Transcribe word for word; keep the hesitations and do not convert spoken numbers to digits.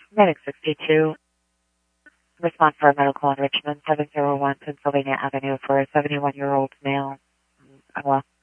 Medic sixty-two. Respond for a medical enrichment, seven oh one Pennsylvania Avenue for a seventy-one-year-old male. Iowa.